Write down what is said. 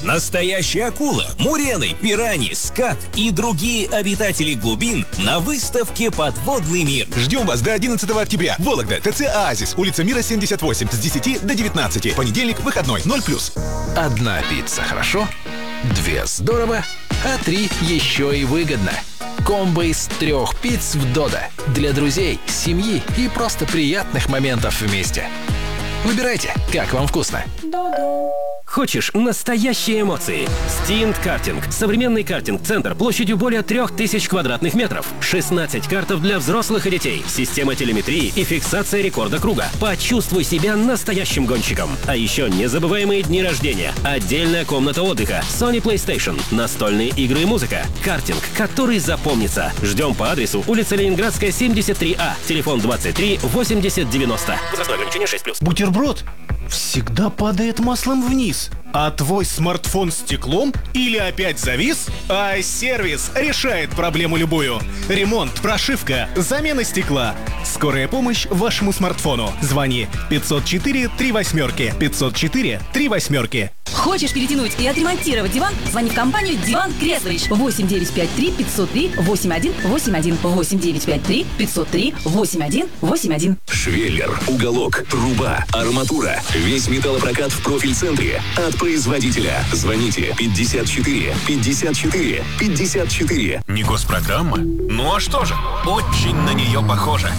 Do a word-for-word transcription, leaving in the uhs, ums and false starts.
Настоящая акула, мурены, пираньи, скат и другие обитатели глубин на выставке «Подводный мир». Ждем вас до одиннадцатого октября. Вологда, ТЦ «Оазис», улица Мира, семьдесят восемь, с десяти до девятнадцати. Понедельник, выходной, ноль плюс. Одна пицца хорошо, две здорово, а три еще и выгодно. Комбо из трех пиц в Додо. Для друзей, семьи и просто приятных моментов вместе. Выбирайте, как вам вкусно. Хочешь настоящие эмоции? Стинт Картинг. Современный картинг-центр площадью более трех тысяч квадратных метров. шестнадцать картов для взрослых и детей. Система телеметрии и фиксация рекорда круга. Почувствуй себя настоящим гонщиком. А еще незабываемые дни рождения. Отдельная комната отдыха. Sony PlayStation. Настольные игры и музыка. Картинг, который запомнится. Ждем по адресу улица Ленинградская, семьдесят три А. Телефон двадцать три восемьдесят девяносто. Возрастное ограничение шесть плюс. Бутерброд всегда падает маслом вниз. А твой смартфон стеклом или опять завис? iService решает проблему любую. Ремонт, прошивка, замена стекла. Скорая помощь вашему смартфону. Звони пятьсот четыре три восьмерки. пятьсот четыре три восьмерки. Хочешь перетянуть и отремонтировать диван? Звони в компанию «Диван Креслович». восемь девять пять три пятьсот три восемь один восемь один. восемь девять пять три пятьсот три восемь один восемь один. Швеллер, уголок, труба, арматура. Весь металлопрокат в профиль-центре. От производителя. Звоните пятьдесят четыре пятьдесят четыре пятьдесят четыре. Не госпрограмма? Ну а что же? Очень на нее похоже.